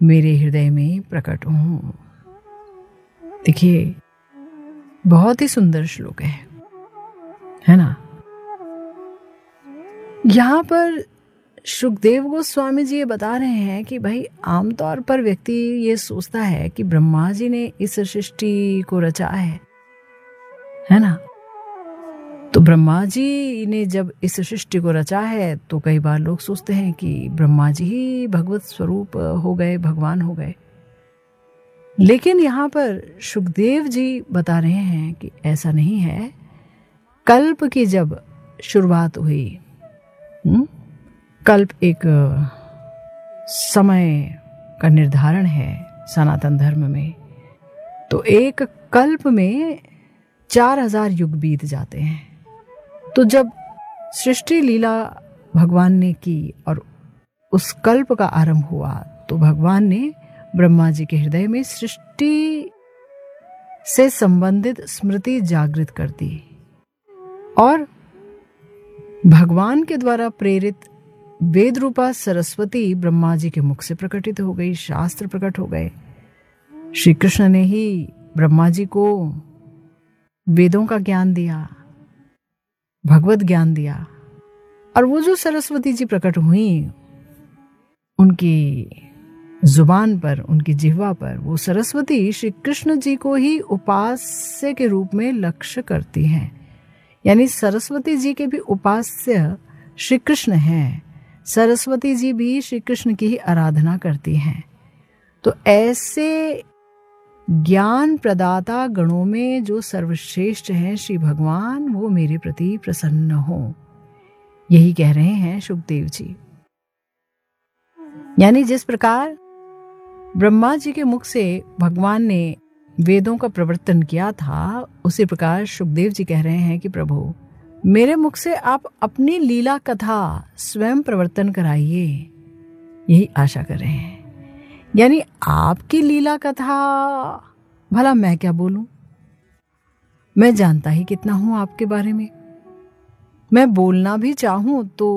मेरे हृदय में प्रकट हूँ। देखिए, बहुत ही सुंदर श्लोक है ना। यहाँ पर शुकदेव गोस्वामी जी ये बता रहे हैं कि भाई आमतौर पर व्यक्ति ये सोचता है कि ब्रह्मा जी ने इस सृष्टि को रचा है ना। तो ब्रह्मा जी ने जब इस सृष्टि को रचा है तो कई बार लोग सोचते हैं कि ब्रह्मा जी ही भगवत स्वरूप हो गए, भगवान हो गए। लेकिन यहाँ पर शुकदेव जी बता रहे हैं कि ऐसा नहीं है। कल्प की जब शुरुआत हुई, कल्प एक समय का निर्धारण है सनातन धर्म में, तो एक कल्प में 4000 युग बीत जाते हैं। तो जब सृष्टि लीला भगवान ने की और उस कल्प का आरंभ हुआ तो भगवान ने ब्रह्मा जी के हृदय में सृष्टि से संबंधित स्मृति जागृत कर दी और भगवान के द्वारा प्रेरित वेद रूपा सरस्वती ब्रह्मा जी के मुख से प्रकटित हो गई, शास्त्र प्रकट हो गए। श्री कृष्ण ने ही ब्रह्मा जी को वेदों का ज्ञान दिया, भगवत ज्ञान दिया। और वो जो सरस्वती जी प्रकट हुई, उनकी जुबान पर, उनकी जिह्वा पर वो सरस्वती श्री कृष्ण जी को ही उपास्य के रूप में लक्ष्य करती हैं। यानी सरस्वती जी के भी उपास्य श्री कृष्ण हैं। सरस्वती जी भी श्री कृष्ण की ही आराधना करती हैं। तो ऐसे ज्ञान प्रदाता गणों में जो सर्वश्रेष्ठ हैं श्री भगवान, वो मेरे प्रति प्रसन्न हो, यही कह रहे हैं शुकदेव जी। यानी जिस प्रकार ब्रह्मा जी के मुख से भगवान ने वेदों का प्रवर्तन किया था, उसी प्रकार शुकदेव जी कह रहे हैं कि प्रभु मेरे मुख से आप अपनी लीला कथा स्वयं प्रवर्तन कराइए, यही आशा कर रहे हैं। यानी आपकी लीला कथा भला मैं क्या बोलूं, मैं जानता ही कितना हूं आपके बारे में। मैं बोलना भी चाहूं तो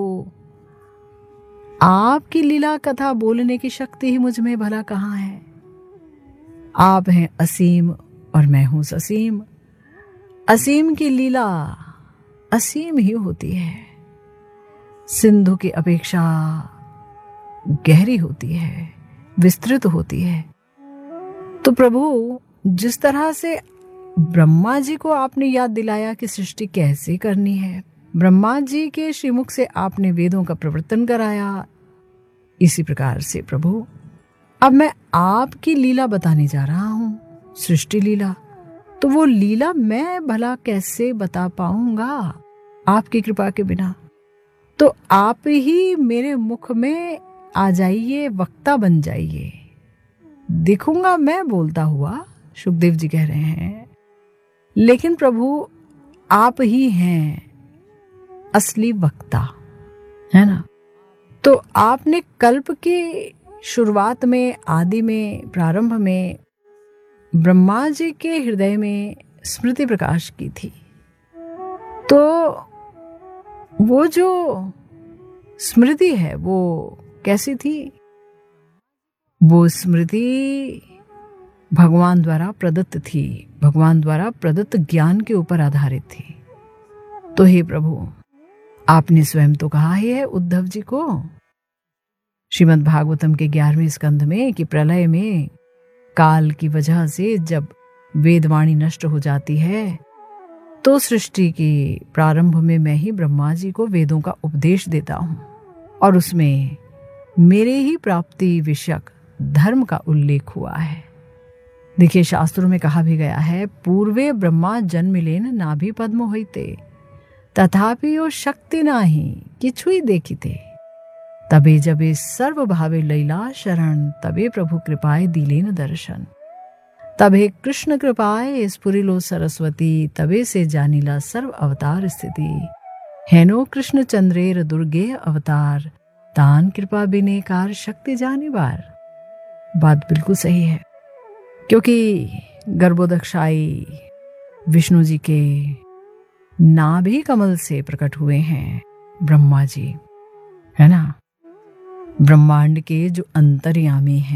आपकी लीला कथा बोलने की शक्ति ही मुझ में भला कहाँ है। आप हैं असीम और मैं हूं ससीम। असीम की लीला असीम ही होती है, सिंधु की अपेक्षा गहरी होती है, विस्तृत होती है। तो प्रभु जिस तरह से ब्रह्मा जी को आपने याद दिलाया कि सृष्टि कैसे करनी है, ब्रह्मा जी के श्रीमुख से आपने वेदों का प्रवर्तन कराया, इसी प्रकार से प्रभु अब मैं आपकी लीला बताने जा रहा हूं, सृष्टि लीला। तो वो लीला मैं भला कैसे बता पाऊंगा आपकी कृपा के बिना। तो आप ही मेरे मुख में आ जाइए, वक्ता बन जाइए। देखूंगा मैं बोलता हुआ, शुकदेव जी कह रहे हैं, लेकिन प्रभु आप ही हैं असली वक्ता, है ना। तो आपने कल्प की शुरुआत में, आदि में, प्रारंभ में ब्रह्मा जी के हृदय में स्मृति प्रकाश की थी। तो वो जो स्मृति है वो कैसी थी? वो स्मृति भगवान द्वारा प्रदत्त थी, भगवान द्वारा प्रदत्त ज्ञान के ऊपर आधारित थी। तो हे प्रभु, आपने स्वयं तो कहा ही है उद्धव जी को श्रीमद् भागवतम के 11वें स्कंध में कि प्रलय में काल की वजह से जब वेदवाणी नष्ट हो जाती है तो सृष्टि के प्रारंभ में मैं ही ब्रह्मा जी को वेदों का उपदेश देता हूं और उसमें मेरे ही प्राप्ति विषयक धर्म का उल्लेख हुआ है। देखिए, शास्त्रों में कहा भी गया है, पूर्वे ब्रह्मा जन्मिलेन नाभि पद्म होइते तथापि ओ शक्ति नाही किछुई देखिते तबे जबे सर्व भावे लैला शरण तबे प्रभु कृपाए दिलेन दर्शन तबे कृष्ण कृपाए स्फुरिलो सरस्वती तबे से जानिला सर्व अवतार स्थिति हेनो कृष्ण चंद्रेर दुर्गे अवतार तान कृपा बिनेकार शक्ति जाने बार। बात बिल्कुल सही है, क्योंकि गर्भोदक्षाई विष्णु जी के नाभि कमल से प्रकट हुए हैं ब्रह्मा जी, है ना। ब्रह्मांड के जो अंतर्यामी हैं,